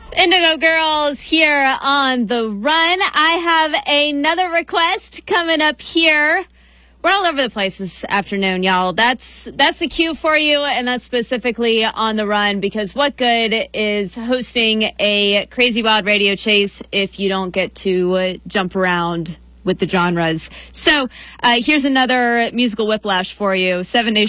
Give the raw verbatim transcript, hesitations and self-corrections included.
Indigo Girls here on The Run. I have another request coming up here. We're all over the place this afternoon, y'all. That's that's the cue for you, and that's specifically on The Run, because what good is hosting a crazy wild radio chase if you don't get to uh, jump around with the genres? So uh, here's another musical whiplash for you. Seven Nation